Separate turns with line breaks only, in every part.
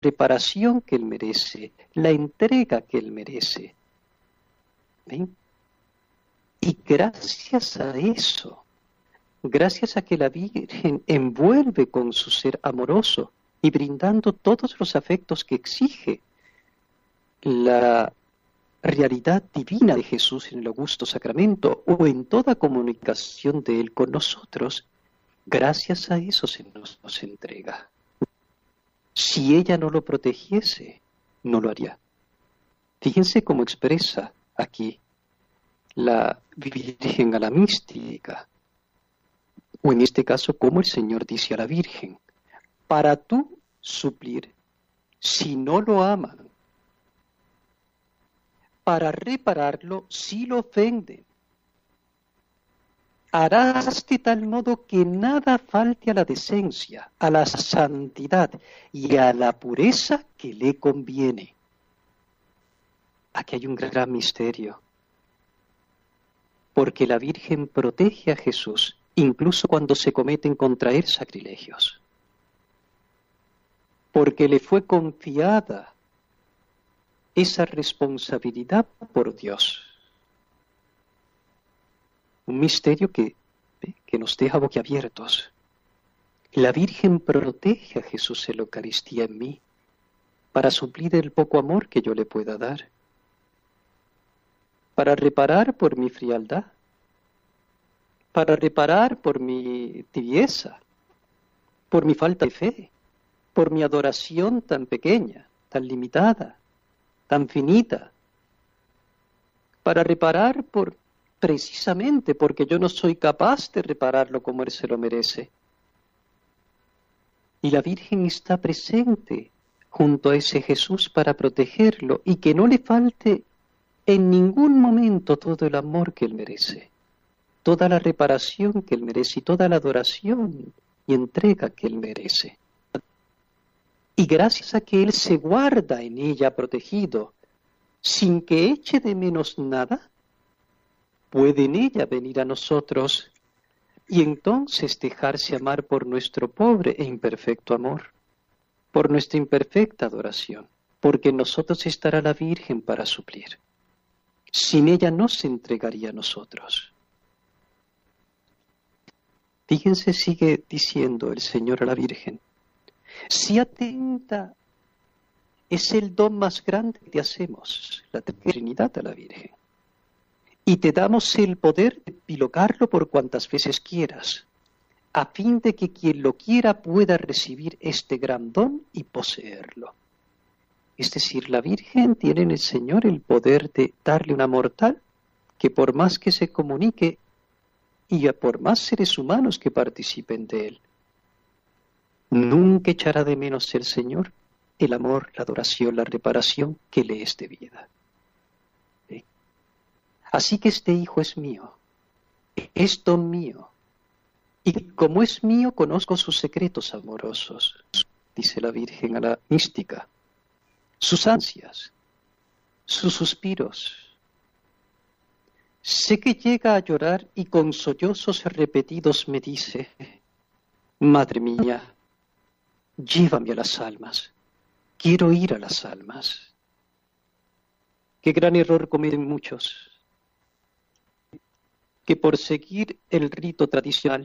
reparación que Él merece, la entrega que Él merece. ¿Ven? Y gracias a eso, gracias a que la Virgen envuelve con su ser amoroso y brindando todos los afectos que exige la realidad divina de Jesús en el augusto sacramento o en toda comunicación de Él con nosotros, gracias a eso se nos entrega. Si ella no lo protegiese, no lo haría. Fíjense cómo expresa aquí la Virgen a la mística, o en este caso cómo el Señor dice a la Virgen, para tú suplir, si no lo aman, para repararlo si lo ofenden, harás de tal modo que nada falte a la decencia, a la santidad y a la pureza que le conviene. Aquí hay un gran misterio, porque la Virgen protege a Jesús incluso cuando se cometen contra él sacrilegios, porque le fue confiada esa responsabilidad por Dios. Un misterio que nos deja boquiabiertos. La Virgen protege a Jesús en la Eucaristía en mí para suplir el poco amor que yo le pueda dar, para reparar por mi frialdad, para reparar por mi tibieza, por mi falta de fe, por mi adoración tan pequeña, tan limitada, tan finita, para reparar precisamente porque yo no soy capaz de repararlo como Él se lo merece. Y la Virgen está presente junto a ese Jesús para protegerlo y que no le falte en ningún momento todo el amor que Él merece, toda la reparación que Él merece y toda la adoración y entrega que Él merece. Y gracias a que Él se guarda en ella protegido, sin que eche de menos nada, puede en ella venir a nosotros y entonces dejarse amar por nuestro pobre e imperfecto amor, por nuestra imperfecta adoración, porque en nosotros estará la Virgen para suplir. Sin ella no se entregaría a nosotros. Fíjense, sigue diciendo el Señor a la Virgen, si atenta es el don más grande que te hacemos, la Trinidad a la Virgen. Y te damos el poder de epilogarlo por cuantas veces quieras, a fin de que quien lo quiera pueda recibir este gran don y poseerlo. Es decir, la Virgen tiene en el Señor el poder de darle una mortal que por más que se comunique y por más seres humanos que participen de él, nunca echará de menos el Señor el amor, la adoración, la reparación que le es debida. Así que este hijo es mío, es don mío, y como es mío conozco sus secretos amorosos, dice la Virgen a la mística, sus ansias, sus suspiros. Sé que llega a llorar y con sollozos repetidos me dice, Madre mía, llévame a las almas, quiero ir a las almas. Qué gran error cometen muchos, que por seguir el rito tradicional,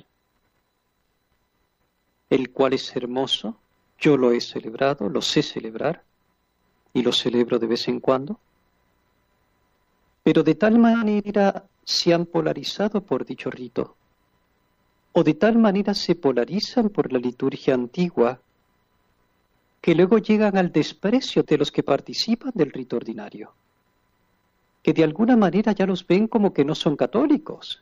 el cual es hermoso, yo lo he celebrado, lo sé celebrar, y lo celebro de vez en cuando, pero de tal manera se han polarizado por dicho rito, o de tal manera se polarizan por la liturgia antigua, que luego llegan al desprecio de los que participan del rito ordinario, que de alguna manera ya los ven como que no son católicos,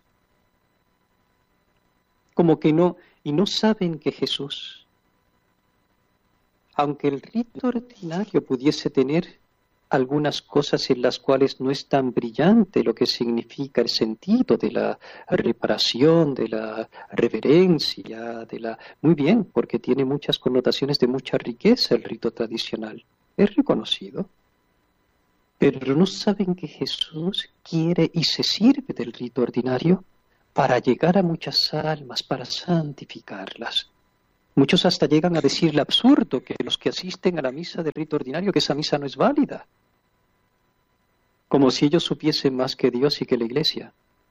como que no, y no saben que Jesús, aunque el rito ordinario pudiese tener algunas cosas en las cuales no es tan brillante lo que significa el sentido de la reparación, de la reverencia, muy bien, porque tiene muchas connotaciones de mucha riqueza el rito tradicional, es reconocido. Pero no saben que Jesús quiere y se sirve del rito ordinario para llegar a muchas almas, para santificarlas. Muchos hasta llegan a decir el absurdo que los que asisten a la misa de rito ordinario, que esa misa no es válida, como si ellos supiesen más que Dios y que la Iglesia.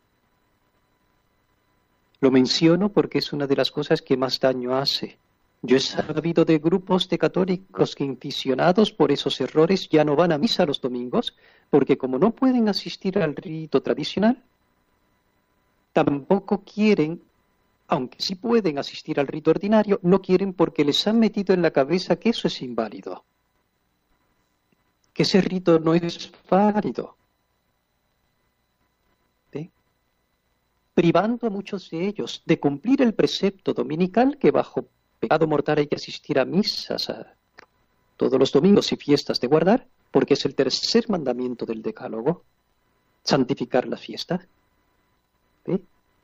Lo menciono porque es una de las cosas que más daño hace. Yo he sabido de grupos de católicos que, inficionados por esos errores, ya no van a misa los domingos, porque como no pueden asistir al rito tradicional, tampoco quieren, aunque sí pueden asistir al rito ordinario, no quieren porque les han metido en la cabeza que eso es inválido, que ese rito no es válido. ¿Ve? Privando a muchos de ellos de cumplir el precepto dominical que bajo pecado mortal hay que asistir a misas todos los domingos y fiestas de guardar, porque es el tercer mandamiento del decálogo, santificar la fiesta. ¿Ve?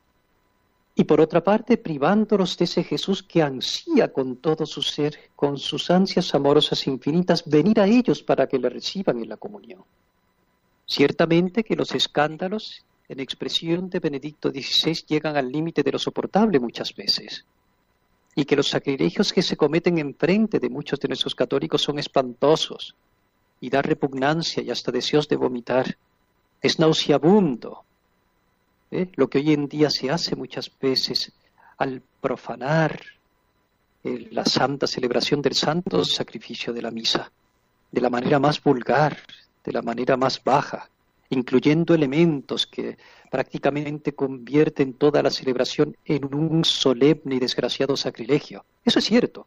Y por otra parte, privándolos de ese Jesús que ansía con todo su ser, con sus ansias amorosas infinitas, venir a ellos para que le reciban en la comunión. Ciertamente que los escándalos, en expresión de Benedicto XVI, llegan al límite de lo soportable muchas veces, y que los sacrilegios que se cometen enfrente de muchos de nuestros católicos son espantosos, y da repugnancia y hasta deseos de vomitar. Es nauseabundo. Lo que hoy en día se hace muchas veces al profanar la santa celebración del santo sacrificio de la misa, de la manera más vulgar, de la manera más baja, incluyendo elementos que prácticamente convierten toda la celebración en un solemne y desgraciado sacrilegio. Eso es cierto.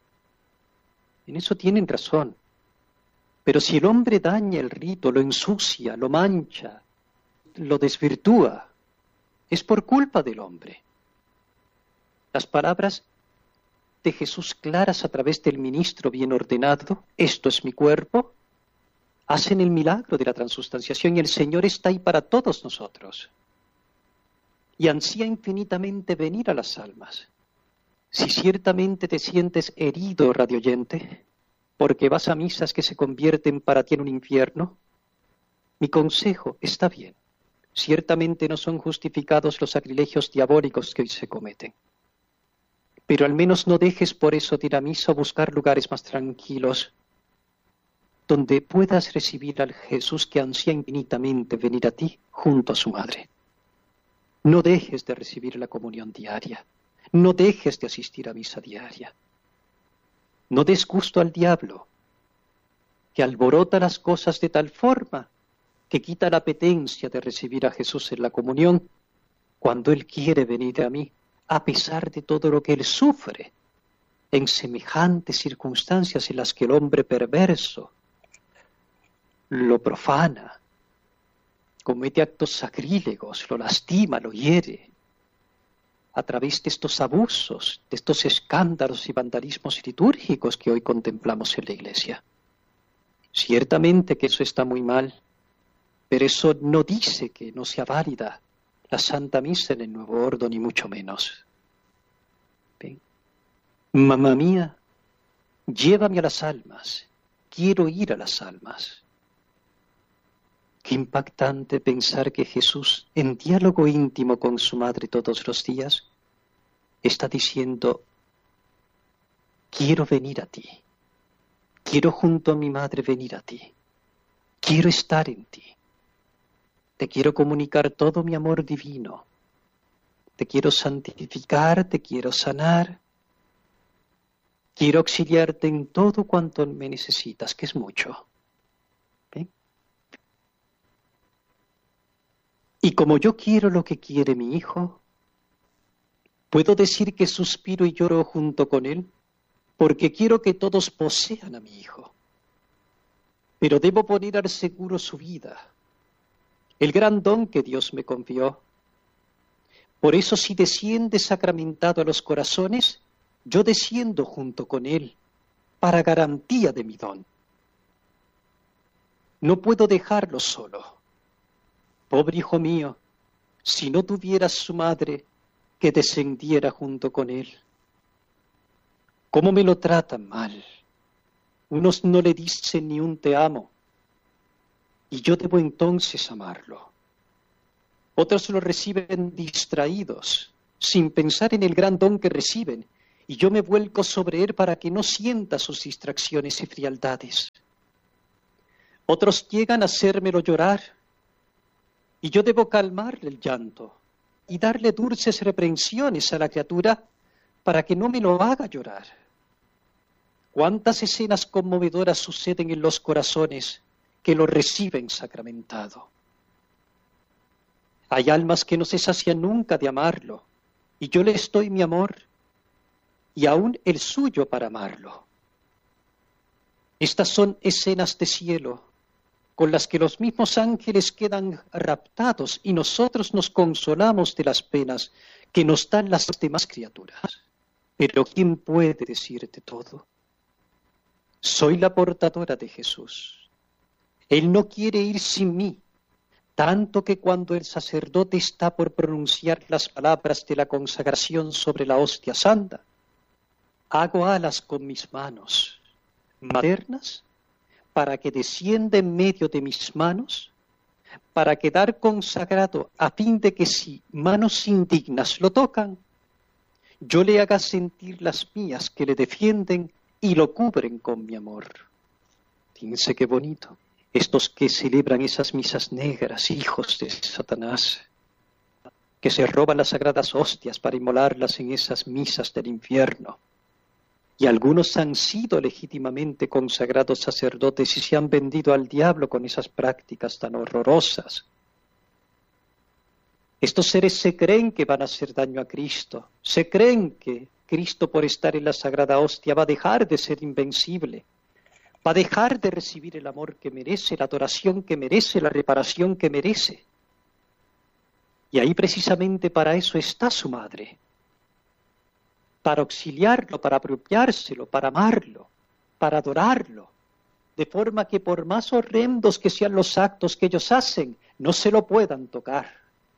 En eso tienen razón. Pero si el hombre daña el rito, lo ensucia, lo mancha, lo desvirtúa, es por culpa del hombre. Las palabras de Jesús claras a través del ministro bien ordenado, esto es mi cuerpo, hacen el milagro de la transustanciación y el Señor está ahí para todos nosotros. Y ansía infinitamente venir a las almas. Si ciertamente te sientes herido, radioyente, porque vas a misas que se convierten para ti en un infierno, mi consejo está bien. Ciertamente no son justificados los sacrilegios diabólicos que hoy se cometen. Pero al menos no dejes por eso de ir a misa o buscar lugares más tranquilos, donde puedas recibir al Jesús que ansía infinitamente venir a ti junto a su madre. No dejes de recibir la comunión diaria. No dejes de asistir a misa diaria. No des gusto al diablo, que alborota las cosas de tal forma que quita la apetencia de recibir a Jesús en la comunión cuando Él quiere venir a mí, a pesar de todo lo que Él sufre en semejantes circunstancias en las que el hombre perverso lo profana, comete actos sacrílegos, lo lastima, lo hiere, a través de estos abusos, de estos escándalos y vandalismos litúrgicos que hoy contemplamos en la Iglesia. Ciertamente que eso está muy mal, pero eso no dice que no sea válida la Santa Misa en el Nuevo Orden, ni mucho menos. ¿Ven? Mamá mía, llévame a las almas, quiero ir a las almas. Qué impactante pensar que Jesús, en diálogo íntimo con su madre todos los días, está diciendo, quiero venir a ti, quiero junto a mi madre venir a ti, quiero estar en ti. Te quiero comunicar todo mi amor divino. Te quiero santificar, te quiero sanar. Quiero auxiliarte en todo cuanto me necesitas, que es mucho. ¿Ven? Y como yo quiero lo que quiere mi hijo, puedo decir que suspiro y lloro junto con él, porque quiero que todos posean a mi hijo. Pero debo poner al seguro su vida, el gran don que Dios me confió. Por eso si desciende sacramentado a los corazones, yo desciendo junto con Él, para garantía de mi don. No puedo dejarlo solo. Pobre hijo mío, si no tuvieras su madre que descendiera junto con Él. ¿Cómo me lo tratan mal? Unos no le dicen ni un te amo, y yo debo entonces amarlo. Otros lo reciben distraídos, sin pensar en el gran don que reciben, y yo me vuelco sobre él para que no sienta sus distracciones y frialdades. Otros llegan a hacérmelo llorar, y yo debo calmarle el llanto y darle dulces reprensiones a la criatura para que no me lo haga llorar. ¿Cuántas escenas conmovedoras suceden en los corazones que lo reciben sacramentado? Hay almas que no se sacian nunca de amarlo, y yo les doy mi amor y aún el suyo para amarlo. Estas son escenas de cielo con las que los mismos ángeles quedan raptados y nosotros nos consolamos de las penas que nos dan las demás criaturas. Pero ¿quién puede decirte todo? Soy la portadora de Jesús. Él no quiere ir sin mí, tanto que cuando el sacerdote está por pronunciar las palabras de la consagración sobre la hostia santa, hago alas con mis manos maternas para que descienda en medio de mis manos, para quedar consagrado a fin de que si manos indignas lo tocan, yo le haga sentir las mías que le defienden y lo cubren con mi amor. Fíjense qué bonito. Estos que celebran esas misas negras, hijos de Satanás, que se roban las sagradas hostias para inmolarlas en esas misas del infierno. Y algunos han sido legítimamente consagrados sacerdotes y se han vendido al diablo con esas prácticas tan horrorosas. Estos seres se creen que van a hacer daño a Cristo, se creen que Cristo por estar en la sagrada hostia va a dejar de ser invencible, va a dejar de recibir el amor que merece, la adoración que merece, la reparación que merece. Y ahí precisamente para eso está su madre, para auxiliarlo, para apropiárselo, para amarlo, para adorarlo, de forma que por más horrendos que sean los actos que ellos hacen, no se lo puedan tocar.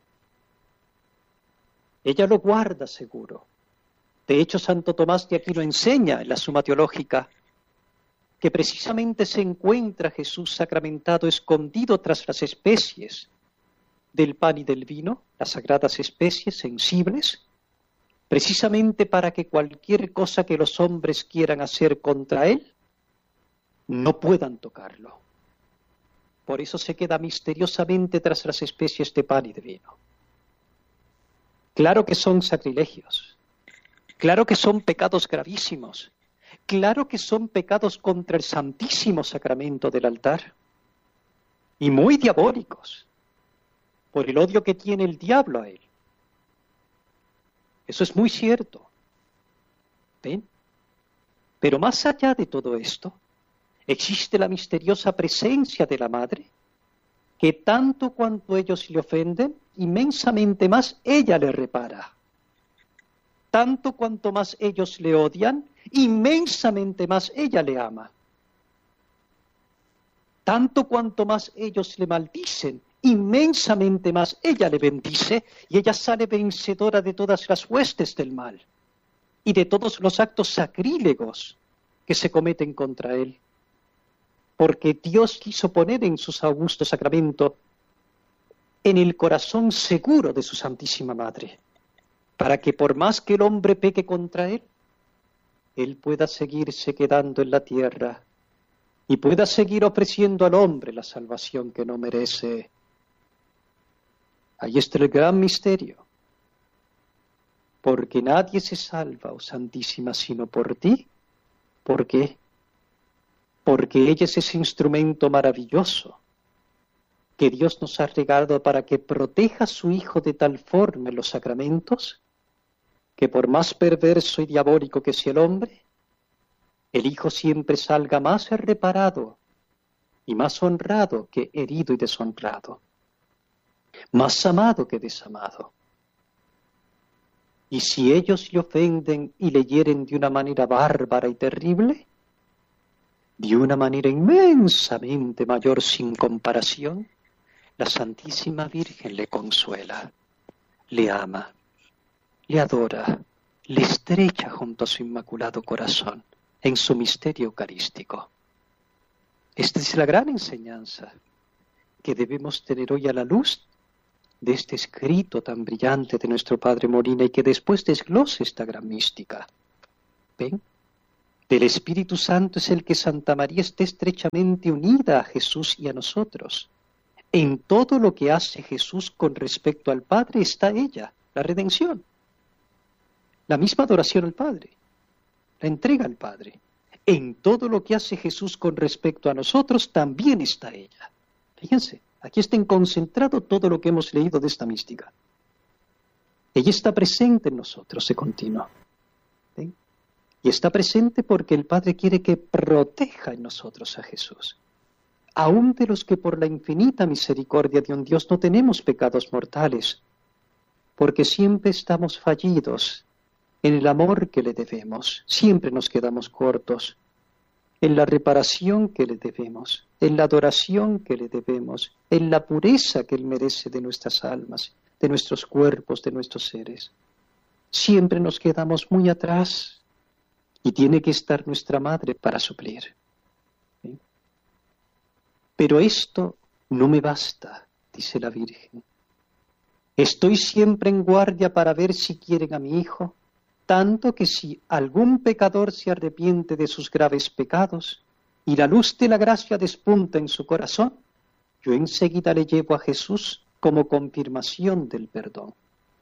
Ella lo guarda seguro. De hecho, Santo Tomás de Aquino enseña en la Suma Teológica que precisamente se encuentra Jesús sacramentado escondido tras las especies del pan y del vino, las sagradas especies sensibles, precisamente para que cualquier cosa que los hombres quieran hacer contra él, no puedan tocarlo. Por eso se queda misteriosamente tras las especies de pan y de vino. Claro que son sacrilegios, claro que son pecados gravísimos, claro que son pecados contra el Santísimo Sacramento del altar, y muy diabólicos, por el odio que tiene el diablo a él. Eso es muy cierto. ¿Ven? Pero más allá de todo esto, existe la misteriosa presencia de la Madre, que tanto cuanto ellos le ofenden, inmensamente más ella le repara. Tanto cuanto más ellos le odian, inmensamente más ella le ama. Tanto cuanto más ellos le maldicen, inmensamente más ella le bendice y ella sale vencedora de todas las huestes del mal y de todos los actos sacrílegos que se cometen contra él. Porque Dios quiso poner en sus augustos sacramentos en el corazón seguro de su Santísima Madre, para que por más que el hombre peque contra él pueda seguirse quedando en la tierra y pueda seguir ofreciendo al hombre la salvación que no merece. Ahí está el gran misterio. Porque nadie se salva, oh Santísima, sino por ti. ¿Por qué? Porque ella es ese instrumento maravilloso que Dios nos ha regalado para que proteja a su Hijo de tal forma en los sacramentos, que por más perverso y diabólico que sea el hombre, el Hijo siempre salga más reparado y más honrado que herido y deshonrado, más amado que desamado. Y si ellos le ofenden y le hieren de una manera bárbara y terrible, de una manera inmensamente mayor sin comparación, la Santísima Virgen le consuela, le ama, le adora, le estrecha junto a su inmaculado corazón en su misterio eucarístico. Esta es la gran enseñanza que debemos tener hoy a la luz de este escrito tan brillante de nuestro Padre Molina y que después desglose esta gran mística. ¿Ven? Del Espíritu Santo es el que Santa María esté estrechamente unida a Jesús y a nosotros. En todo lo que hace Jesús con respecto al Padre está ella, la redención. La misma adoración al Padre, la entrega al Padre. En todo lo que hace Jesús con respecto a nosotros también está ella. Fíjense, aquí está concentrado todo lo que hemos leído de esta mística. Ella está presente en nosotros de continuo. ¿Ven? Y está presente porque el Padre quiere que proteja en nosotros a Jesús. Aún de los que por la infinita misericordia de un Dios no tenemos pecados mortales, porque siempre estamos fallidos en el amor que le debemos, siempre nos quedamos cortos, en la reparación que le debemos, en la adoración que le debemos, en la pureza que Él merece de nuestras almas, de nuestros cuerpos, de nuestros seres. Siempre nos quedamos muy atrás y tiene que estar nuestra Madre para suplir. ¿Sí? Pero esto no me basta, dice la Virgen. Estoy siempre en guardia para ver si quieren a mi hijo, tanto que si algún pecador se arrepiente de sus graves pecados y la luz de la gracia despunta en su corazón, yo enseguida le llevo a Jesús como confirmación del perdón.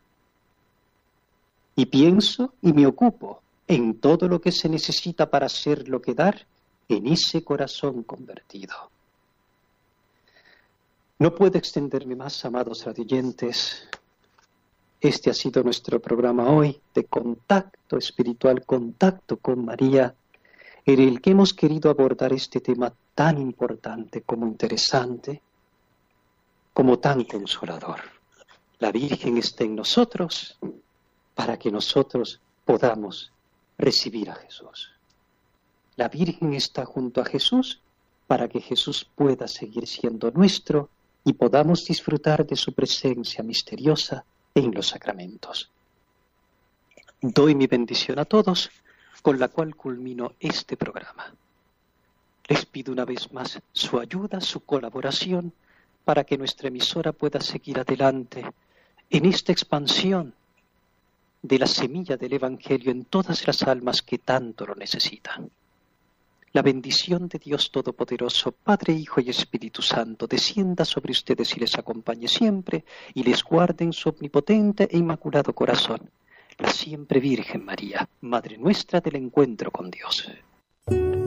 Y pienso y me ocupo en todo lo que se necesita para hacerlo quedar en ese corazón convertido. No puedo extenderme más, amados radioyentes. Este ha sido nuestro programa hoy de contacto espiritual, contacto con María, en el que hemos querido abordar este tema tan importante como interesante, como tan consolador. La Virgen está en nosotros para que nosotros podamos recibir a Jesús. La Virgen está junto a Jesús para que Jesús pueda seguir siendo nuestro y podamos disfrutar de su presencia misteriosa en los sacramentos. Doy mi bendición a todos, con la cual culmino este programa. Les pido una vez más su ayuda, su colaboración, para que nuestra emisora pueda seguir adelante en esta expansión de la semilla del Evangelio en todas las almas que tanto lo necesitan. La bendición de Dios Todopoderoso, Padre, Hijo y Espíritu Santo, descienda sobre ustedes y les acompañe siempre, y les guarde en su omnipotente e inmaculado corazón, la siempre Virgen María, Madre nuestra del encuentro con Dios.